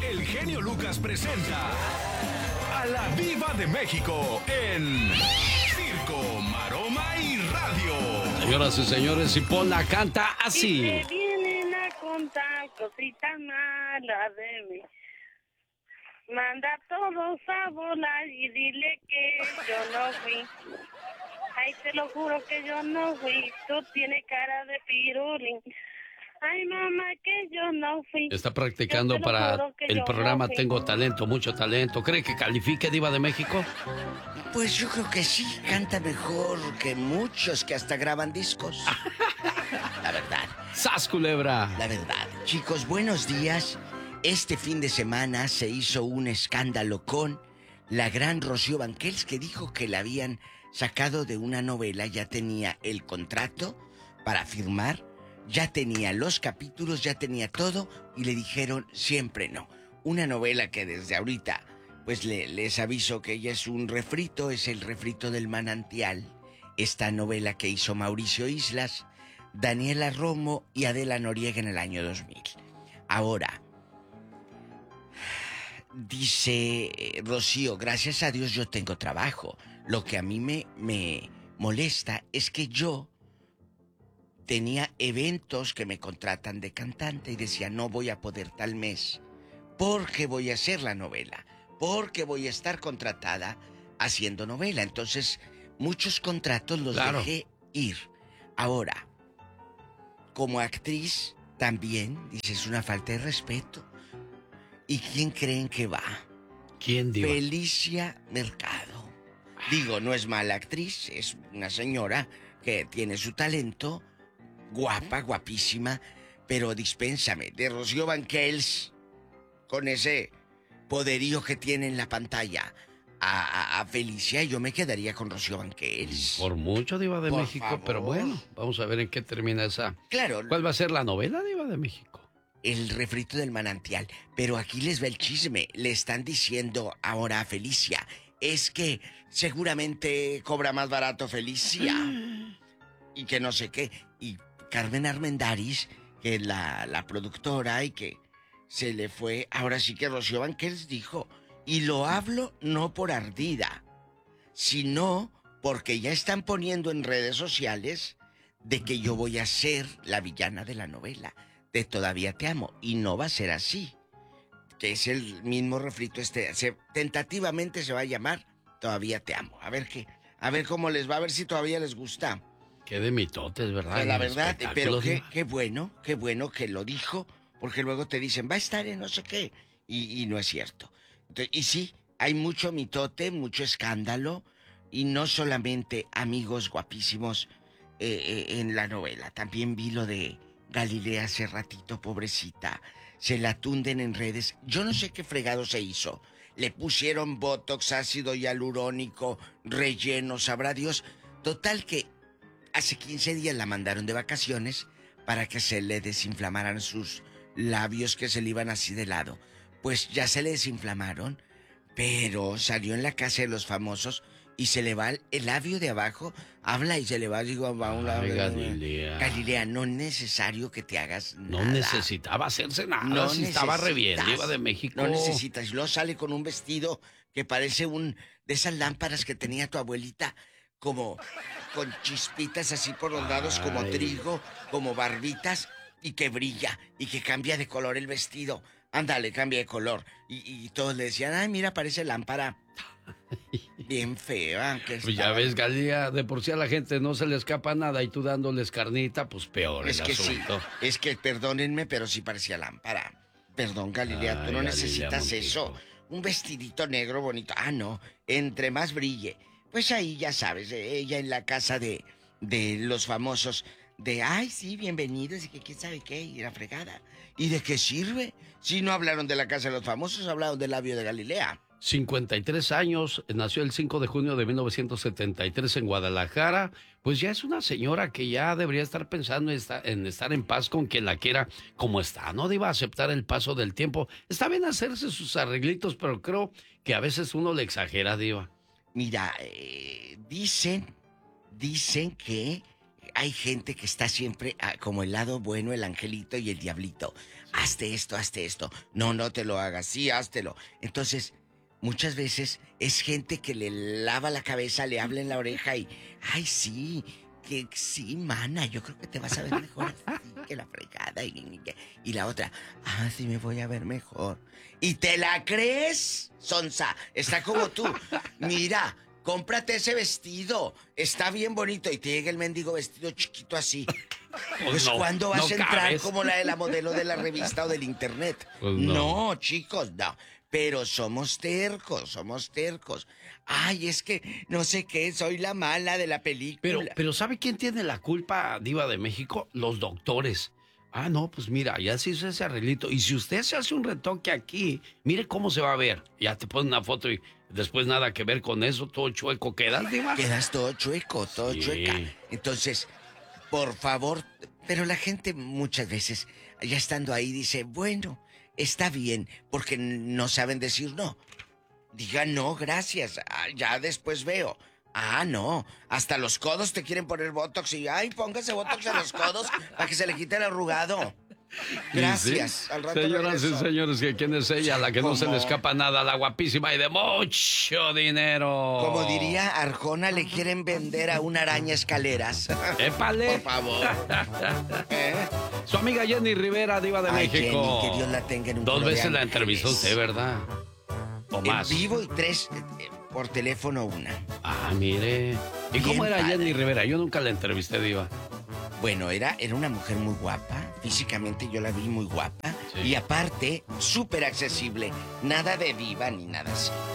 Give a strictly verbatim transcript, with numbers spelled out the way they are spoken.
el genio Lucas presenta a la Diva de México en Circo, Maroma y Radio. Señoras y señores, y Pola canta así. Y me vienen a contar cositas malas de mí. Manda a todos a volar y dile que yo no fui. Ay, te lo juro que yo no fui. Tú tienes cara de pirulín. Ay, mamá, que yo no fui. Está practicando para el programa no Tengo Talento, mucho talento. ¿Cree que califique, Diva de México? Pues yo creo que sí, canta mejor que muchos que hasta graban discos. La verdad. ¡Sas, culebra! La verdad. Chicos, buenos días. Este fin de semana se hizo un escándalo con la gran Rocío Banquels, que dijo que la habían sacado de una novela, ya tenía el contrato para firmar, ya tenía los capítulos, ya tenía todo, y le dijeron siempre no. Una novela que desde ahorita, pues le, les aviso que ella es un refrito, es el refrito del manantial. Esta novela que hizo Mauricio Islas, Daniela Romo y Adela Noriega en el año dos mil. Ahora, dice Rocío, gracias a Dios yo tengo trabajo. Lo que a mí me, me molesta es que yo tenía eventos que me contratan de cantante y decía, no voy a poder tal mes porque voy a hacer la novela, porque voy a estar contratada haciendo novela. Entonces, muchos contratos los claro. dejé ir. Ahora, como actriz, también, dices, una falta de respeto. ¿Y quién creen que va? ¿Quién, diva? Felicia Mercado. Digo, no es mala actriz, es una señora que tiene su talento, guapa, guapísima, pero dispénsame, de Rocío Banquels, con ese poderío que tiene en la pantalla, a, a, a Felicia, yo me quedaría con Rocío Banquels. Por mucho, Diva de Por México, favor. Pero bueno, vamos a ver en qué termina esa. Claro. ¿Cuál va a ser la novela, Diva de México? El refrito del manantial. Pero aquí les va el chisme. Le están diciendo ahora a Felicia, es que seguramente cobra más barato Felicia. Y que no sé qué. Y Carmen Armendáriz, que es la, la productora y que se le fue, ahora sí que Rocío Banquels dijo, y lo hablo no por ardida, sino porque ya están poniendo en redes sociales de que yo voy a ser la villana de la novela de Todavía Te Amo, y no va a ser así, que es el mismo refrito este, se, tentativamente se va a llamar Todavía Te Amo. A ver qué, a ver cómo les va, a ver si todavía les gusta. Qué de mitotes, ¿verdad? Pero la verdad, pero qué, qué bueno, qué bueno que lo dijo, porque luego te dicen, va a estar en no sé qué, y, y no es cierto. Entonces, y sí, hay mucho mitote, mucho escándalo, y no solamente amigos guapísimos eh, eh, en la novela, también vi lo de Galilea hace ratito, pobrecita, se la tunden en redes, yo no sé qué fregado se hizo, le pusieron botox, ácido hialurónico, relleno, sabrá Dios, total que hace quince días la mandaron de vacaciones para que se le desinflamaran sus labios que se le iban así de lado, pues ya se le desinflamaron, pero salió en la casa de los famosos y se le va el labio de abajo, habla y se le va, digo, va a un lado. Galilea. Galilea, no es necesario que te hagas nada. No necesitaba hacerse nada, no si estaba re bien, Diva de México. No necesitas, y luego sale con un vestido que parece un de esas lámparas que tenía tu abuelita, como con chispitas así por los lados, como trigo, como barbitas, y que brilla, y que cambia de color el vestido. Ándale, cambia de color. Y, y todos le decían, ay, mira, parece lámpara. Bien fea. Que pues ya ves, Galilea, de por sí a la gente no se le escapa nada y tú dándoles carnita, pues peor es el que asunto. Sí, es que perdónenme, pero sí parecía lámpara. Perdón, Galilea, ay, tú no Galilea necesitas Montijo. Eso. Un vestidito negro bonito. Ah, no, entre más brille. Pues ahí ya sabes, ella en la casa de, de los famosos, de, ay, sí, bienvenidos, y que quién sabe qué, y la fregada. ¿Y de qué sirve? Si no hablaron de la casa de los famosos, hablaron del labio de Galilea. cincuenta y tres años, nació el cinco de junio de mil novecientos setenta y tres en Guadalajara, pues ya es una señora que ya debería estar pensando en estar en, estar en paz con quien la quiera como está, no deba aceptar el paso del tiempo. Está bien hacerse sus arreglitos, pero creo que a veces uno le exagera, Diva. Mira, eh, dicen, dicen que hay gente que está siempre ah, como el lado bueno, el angelito y el diablito. Hazte esto, hazte esto. No, no te lo hagas, sí, háztelo. Entonces, muchas veces es gente que le lava la cabeza, le habla en la oreja y... Ay, sí, que sí, mana, yo creo que te vas a ver mejor así que la fregada. Y, y la otra, ah, sí me voy a ver mejor. ¿Y te la crees, sonsa? Está como tú. Mira, cómprate ese vestido. Está bien bonito. Y te llega el mendigo vestido chiquito así. Pues, no, ¿cuándo vas no a entrar cabes. Como la de la modelo de la revista o del internet? Pues no. no, chicos, no. Pero somos tercos, somos tercos. Ay, es que no sé qué, soy la mala de la película. Pero, pero ¿sabe quién tiene la culpa, Diva de México? Los doctores. Ah, no, pues mira, ya se hizo ese arreglito. Y si usted se hace un retoque aquí, mire cómo se va a ver. Ya te ponen una foto y después nada que ver con eso, todo chueco quedas, Diva. Quedas todo chueco, todo sí. chueca. Entonces, por favor, pero la gente muchas veces, ya estando ahí, dice, bueno, está bien, porque no saben decir no. Digan no, gracias, ah, ya después veo. Ah, no, hasta los codos te quieren poner botox y, ay, póngase botox en los codos para que se le quite el arrugado. Gracias. Sí. Al rato Señoras regreso. Y señores, ¿quién es ella? La que ¿Cómo? No se le escapa nada, la guapísima y de mucho dinero. Como diría Arjona, le quieren vender a una araña escaleras. ¡Épale! Por favor. ¿Eh? Su amiga Jenny Rivera, Diva de Ay, México. Jenny, que Dios la tenga en un Dos veces la entrevistó usted, ¿verdad? O en más. Vivo y tres eh, por teléfono una. Ah, mire. ¿Y Bien cómo era padre. Jenny Rivera? Yo nunca la entrevisté, Diva. Bueno, era, era una mujer muy guapa. Físicamente yo la vi muy guapa. Sí. Y aparte, súper accesible. Nada de diva ni nada así.